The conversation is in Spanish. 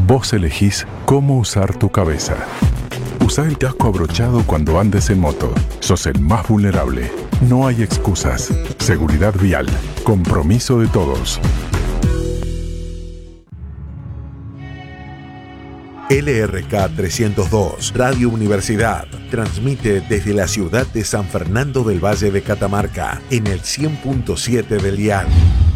Vos elegís cómo usar tu cabeza. Usa el casco abrochado cuando andes en moto. Sos el más vulnerable. No hay excusas. Seguridad vial. Compromiso de todos. LRK 302, Radio Universidad, transmite desde la ciudad de San Fernando del Valle de Catamarca, en el 100.7 del dial.